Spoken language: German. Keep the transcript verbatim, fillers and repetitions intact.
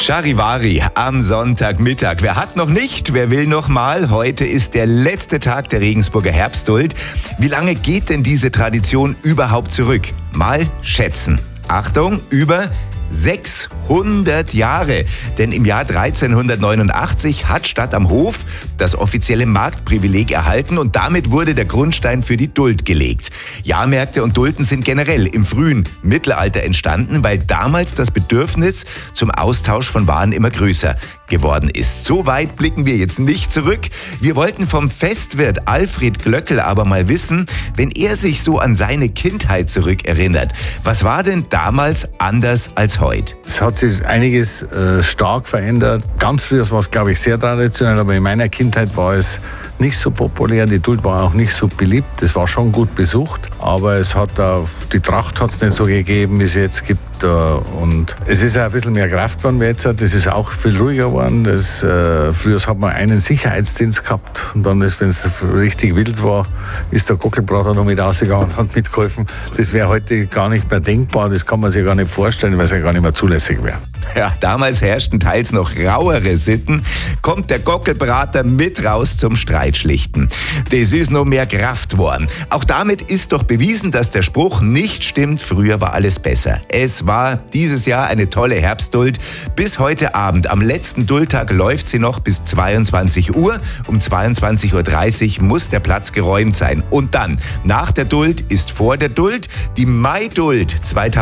Charivari am Sonntagmittag. Wer hat noch nicht, wer will noch mal? Heute ist der letzte Tag der Regensburger Herbstduld. Wie lange geht denn diese Tradition überhaupt zurück? Mal schätzen. Achtung, über sechshundert Jahre. Denn im Jahr dreizehnhundertneunundachtzig hat Stadt am Hof das offizielle Marktprivileg erhalten und damit wurde der Grundstein für die Duld gelegt. Jahrmärkte und Dulden sind generell im frühen Mittelalter entstanden, weil damals das Bedürfnis zum Austausch von Waren immer größer geworden ist. So weit blicken wir jetzt nicht zurück. Wir wollten vom Festwirt Alfred Glöckl aber mal wissen, wenn er sich so an seine Kindheit zurückerinnert, was war denn damals anders als heute? Es hat sich einiges äh, stark verändert. Ganz früher war es, glaube ich, sehr traditionell, aber in meiner Kindheit war es nicht so populär. Die Duld war auch nicht so beliebt. Es war schon gut besucht, aber es hat auch, die Tracht hat es nicht so gegeben, wie es jetzt gibt. Und es ist auch ein bisschen mehr Kraft geworden wie jetzt. Es ist auch viel ruhiger geworden. Das, äh, früher hat man einen Sicherheitsdienst gehabt und dann, wenn es richtig wild war, ist der Gockelbrater noch mit rausgegangen und hat mitgeholfen. Das wäre heute gar nicht mehr denkbar. Das kann man sich gar nicht vorstellen, weil es ja gar nicht mehr zulässig wäre. Ja, damals herrschten teils noch rauere Sitten. Kommt der Gockelbrater mit raus zum Streitschlichten. Das ist noch mehr Kraft geworden. Auch damit ist doch bewiesen, dass der Spruch nicht stimmt, früher war alles besser. Es war dieses Jahr eine tolle Herbstduld. Bis heute Abend, am letzten Duldtag, läuft sie noch bis zweiundzwanzig Uhr. Um zweiundzwanzig Uhr dreißig muss der Platz geräumt sein. Und dann, nach der Duld ist vor der Duld die Maiduld zweitausendachtzehn.